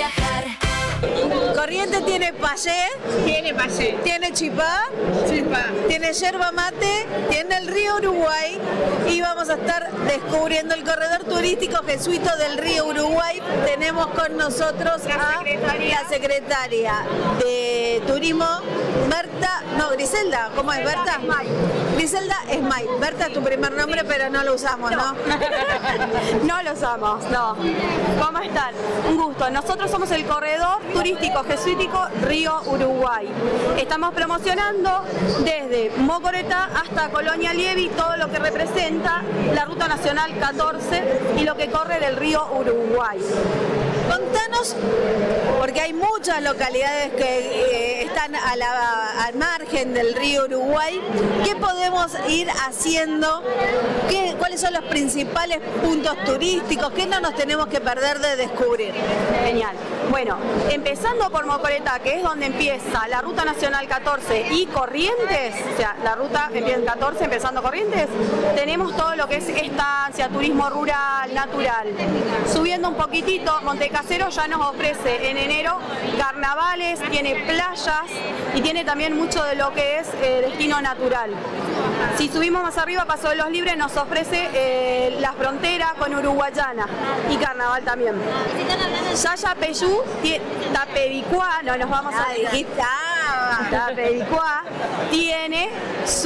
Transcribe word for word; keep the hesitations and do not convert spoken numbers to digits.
viajar. Corrientes tiene payé, Tiene payé, tiene chipá, chipá, tiene yerba mate, tiene el río Uruguay y vamos a estar descubriendo el corredor turístico jesuito del río Uruguay. Tenemos con nosotros La a secretaria. la secretaria de Turismo, Berta, no, Griselda, ¿cómo es Berta? Esmay. Griselda Esmay. Berta es tu primer nombre, pero no lo usamos, ¿no? No lo usamos, no. ¿Cómo están? Un gusto. Nosotros somos el corredor turístico jesuítico Río Uruguay. Estamos promocionando desde Mocoretá hasta Colonia Lievi todo lo que representa la Ruta Nacional catorce y lo que corre del río Uruguay. Contanos, porque hay muchas localidades que eh, están a la, al margen del río Uruguay, ¿qué podemos ir haciendo? ¿Qué, ¿Cuáles son los principales puntos turísticos? ¿Qué no nos tenemos que perder de descubrir? Genial. Bueno, empezando por Mocoretá, que es donde empieza la Ruta Nacional catorce y Corrientes, o sea, la ruta empieza en catorce, empezando Corrientes, tenemos todo lo que es estancia, turismo rural, natural. Subiendo un poquitito, Montecasero ya nos ofrece en enero carnavales, tiene playas y tiene también mucho de lo que es eh, destino natural. Si subimos más arriba, Paso de los Libres nos ofrece eh, la frontera con Uruguayana y carnaval también. Yayapeyú, Tapedicuá, no nos vamos a Ah, dijiste, ah. Tapedicuá tiene